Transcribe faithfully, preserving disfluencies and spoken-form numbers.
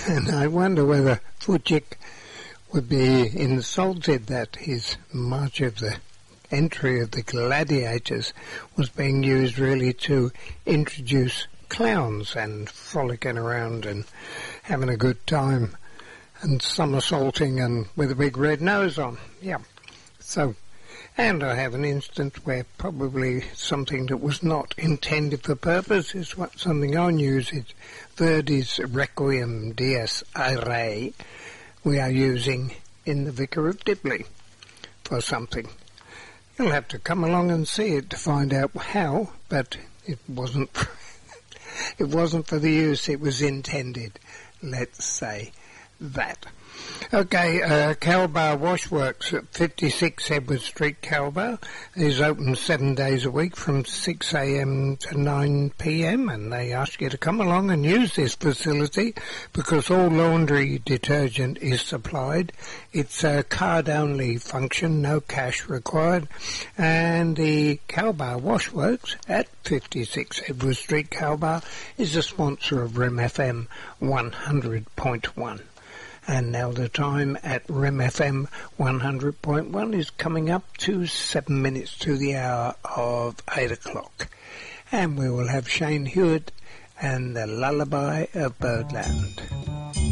And I wonder whether Fujik would be insulted that his March of the Entry of the Gladiators was being used really to introduce clowns and frolicking around and having a good time and somersaulting and with a big red nose on. Yeah. So, and I have an instance where probably something that was not intended for purpose is what something I use. It's Verdi's Requiem Dies Irae we are using in the Vicar of Dibley for something. You'll have to come along and see it to find out how, but it wasn't it wasn't for the use it was intended. Let's say that. Okay, uh, Cowbar Washworks at fifty-six Edward Street, Cowbar, is open seven days a week from six a.m. to nine p.m. and they ask you to come along and use this facility because all laundry detergent is supplied. It's a card-only function, no cash required, and the Cowbar Washworks at fifty-six Edward Street, Cowbar, is a sponsor of R E M F M one hundred point one. And now the time at R E M F M one hundred point one is coming up to seven minutes to the hour of eight o'clock. And we will have Shane Hewitt and the Lullaby of Birdland.